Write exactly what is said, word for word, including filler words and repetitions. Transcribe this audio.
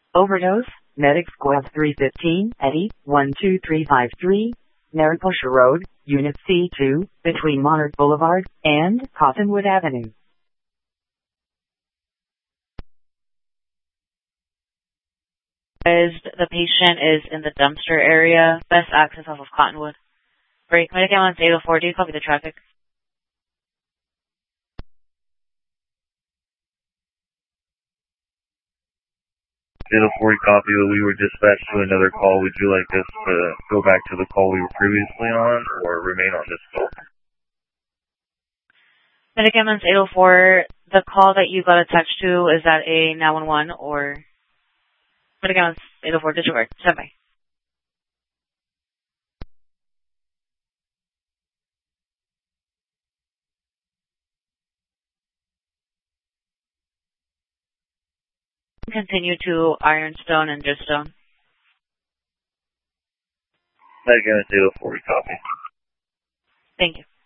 Overdose, Medic Squad three fifteen, Eddie, one two three five three, Mariposa Road, Unit C two, between Monarch Boulevard and Cottonwood Avenue. The patient is in the dumpster area, best access off of Cottonwood. Break, Medic ambulance eight oh four, do you copy the traffic? eight oh four copy, we were dispatched to another call. Would you like us to go back to the call we were previously on or remain on this call? Medic ambulance eight oh four, the call that you got attached to, is that a nine one one or... Medic ambulance eight oh four, disregard, stand by. Continue to Ironstone and Drifstone. Medic ambulance eight oh four, copy. Thank you.